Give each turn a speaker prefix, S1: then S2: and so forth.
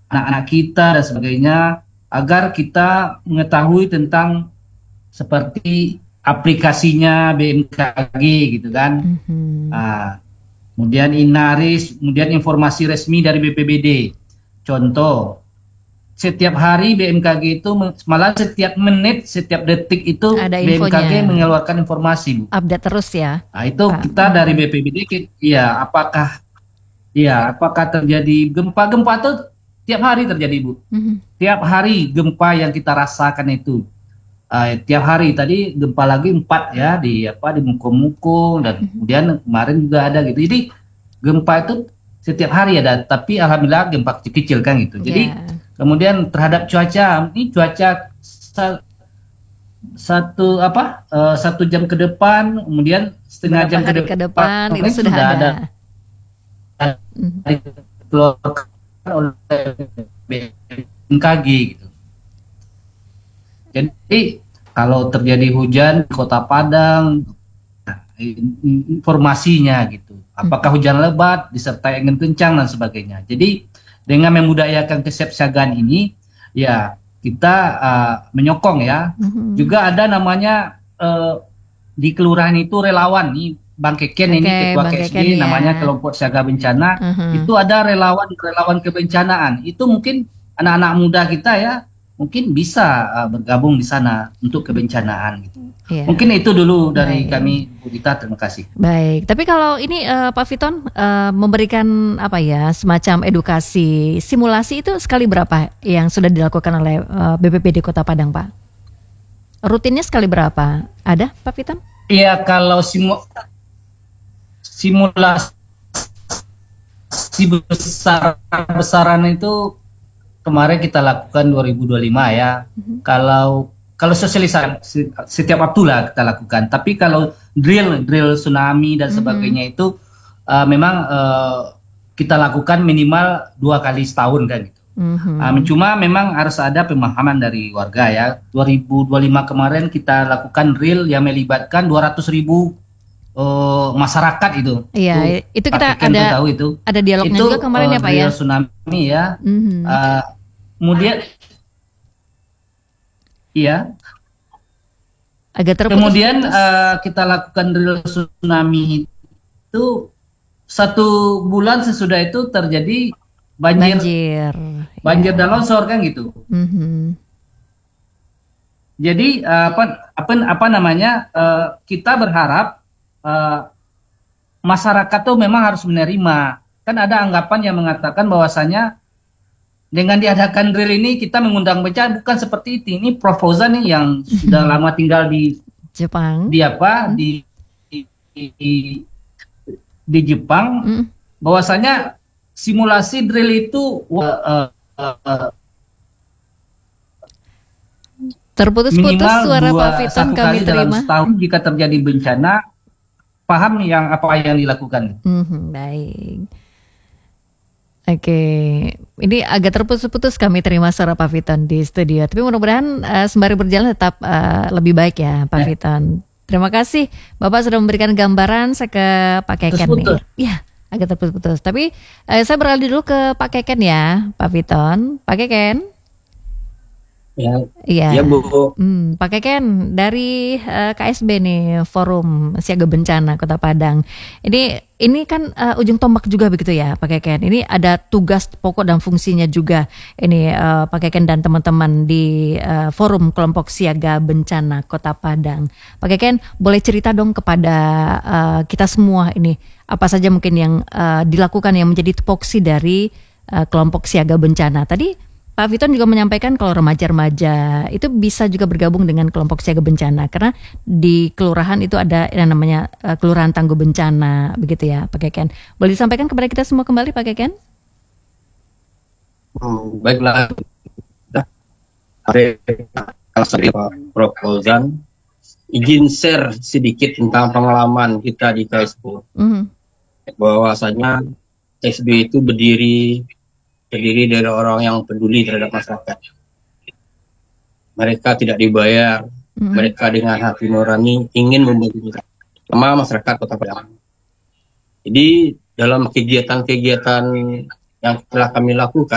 S1: anak-anak kita dan sebagainya, agar kita mengetahui tentang seperti aplikasinya BMKG gitu kan.
S2: Mhm.
S1: Ah, kemudian Inaris, kemudian informasi resmi dari BPBD. Contoh, setiap hari BMKG itu malah setiap menit, setiap detik itu
S2: Ada
S1: BMKG
S2: infonya,
S1: mengeluarkan informasi, Bu.
S2: update terus ya,
S1: Nah, itu
S2: Pak.
S1: kita dari BPBD, apakah terjadi gempa-gempa itu tiap hari terjadi, Bu.
S2: Mhm.
S1: Tiap hari gempa yang kita rasakan itu. Tiap hari tadi gempa lagi 4 ya di Muko-Muko, dan
S2: Mhm.
S1: kemudian kemarin juga ada gitu. Jadi gempa itu setiap hari ada, tapi alhamdulillah gempa kecil-kecil kan gitu. Jadi
S2: Ya,
S1: kemudian terhadap cuaca, ini cuaca satu jam ke depan, kemudian setengah
S2: berapa
S1: jam ke
S2: hari ke
S1: depan
S2: depan itu
S1: ini
S2: sudah
S1: sudah
S2: ada.
S1: ada
S2: Mhm.
S1: dikeluarkan oleh BMKG gitu. Jadi kalau terjadi hujan di Kota Padang, informasinya gitu. Apakah
S2: Mhm.
S1: hujan lebat disertai angin kencang dan sebagainya. Jadi dengan memudayakan kesiapsiagaan ini, ya kita menyokong ya.
S2: Mhm.
S1: Juga ada namanya di kelurahan itu relawan nih, Bang Keken
S2: Oke,
S1: ini ketua
S2: Bang Keken
S1: KSB,
S2: ya.
S1: namanya kelompok siaga bencana.
S2: Mhm.
S1: Itu ada relawan kebencanaan. Itu mungkin anak-anak muda kita ya mungkin bisa bergabung di sana untuk kebencanaan gitu.
S2: Iya,
S1: Mungkin itu dulu dari
S2: baik.
S1: kami, Bu Dita. Terima kasih.
S2: Baik, tapi kalau ini Pak Fiton memberikan apa ya semacam edukasi simulasi itu sekali berapa yang sudah dilakukan oleh BPBD Kota Padang, Pak? Rutinnya sekali berapa? Ada, Pak Fiton?
S1: Iya, kalau simulasi besar-besaran itu kemarin kita lakukan 2025 ya.
S2: Mhm.
S1: Kalau sosialisasi setiap waktu lah kita lakukan. Tapi kalau drill tsunami dan
S2: Mhm.
S1: sebagainya itu memang kita lakukan minimal 2 kali setahun kan gitu.
S2: Mhm.
S1: Cuma memang harus ada pemahaman dari warga ya. 2025 kemarin kita lakukan drill yang melibatkan 200.000 masyarakat itu.
S2: Iya, itu
S1: Pak
S2: kita
S1: Keken tuh tahu itu.
S2: ada dialognya
S1: Itu
S2: juga kemarin ya, Pak ya.
S1: drill tsunami ya.
S2: Mhm.
S1: Uh, kemudian iya,
S2: Agak
S1: kemudian
S2: terputus-putus.
S1: kita lakukan drill tsunami itu 1 bulan sesudah itu terjadi banjir
S2: Banjir,
S1: banjir dan
S2: ya.
S1: longsor kan gitu.
S2: Mhm.
S1: Jadi apa namanya kita berharap eh, masyarakat tuh memang harus menerima. Kan ada anggapan yang mengatakan bahwasanya dengan diadakan drill ini kita mengundang bencana, bukan seperti itu. Ini proposal nih yang sudah lama tinggal di
S2: Jepang.
S1: di apa
S2: Mhm.
S1: di, di Jepang,
S2: Mhm.
S1: bahwasanya simulasi drill itu
S2: Terputus-putus
S1: minimal
S2: suara Pak Fiton
S1: satu
S2: kami
S1: kali dalam
S2: terima.
S1: setahun. Jika terjadi bencana, paham apa yang dilakukan.
S2: Mhm, baik. Oke, ini agak terputus-putus kami terima suara Pak Fiton di studio. Tapi mudah-mudahan sembari berjalan tetap lebih baik ya Pak
S1: Ya,
S2: Fiton. Terima kasih Bapak sudah memberikan gambaran. Saya ke Pak
S1: terus
S2: Keken nih.
S1: putus.
S2: Ya, agak terputus-putus. Tapi saya beralih dulu ke Pak Keken ya, Pak Fiton. Pak Keken.
S3: Ya, ya
S2: Iya,
S3: Bu.
S2: Pak Keken dari KSB nih Forum Siaga Bencana Kota Padang. Ini kan ujung tombak juga begitu ya Pak Keken. Ini ada tugas pokok dan fungsinya juga ini Pak Keken dan teman-teman di Forum Kelompok Siaga Bencana Kota Padang. Pak Keken boleh cerita dong kepada kita semua ini apa saja mungkin yang dilakukan yang menjadi tupoksi dari kelompok siaga bencana tadi. Pak Fiton juga menyampaikan kalau remaja-remaja itu bisa juga bergabung dengan kelompok siaga bencana karena di kelurahan itu ada yang namanya kelurahan tangguh bencana begitu ya Pak Keken. Boleh disampaikan kepada kita semua kembali Pak Keken?
S3: Baiklah. Prof. Fauzan, izin share sedikit tentang pengalaman kita di KSB. Bahwasanya KSB itu terdiri dari orang yang peduli terhadap masyarakat. Mereka tidak dibayar, mereka dengan hati nurani ingin membantu sama masyarakat Kota Padang. Jadi dalam kegiatan-kegiatan yang telah kami lakukan